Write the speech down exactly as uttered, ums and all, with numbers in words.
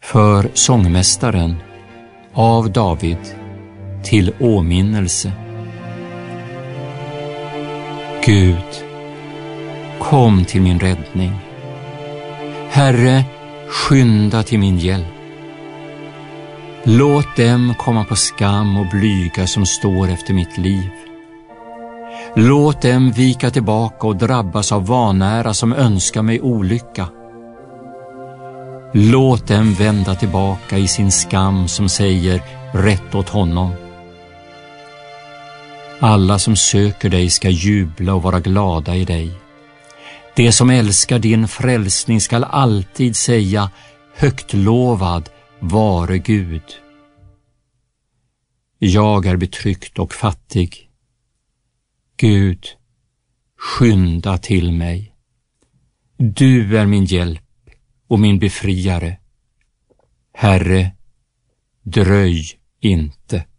För sångmästaren av David till åminnelse. Gud, kom till min räddning. Herre, skynda till min hjälp. Låt dem komma på skam och blyga som står efter mitt liv. Låt dem vika tillbaka och drabbas av vanära som önskar mig olycka. Låt dem vända tillbaka i sin skam som säger rätt åt honom. Alla som söker dig ska jubla och vara glada i dig. De som älskar din frälsning ska alltid säga högt lovad vare Gud. Jag är betryckt och fattig. Gud, skynda till mig. Du är min hjälp och min befriare. Herre, dröj inte.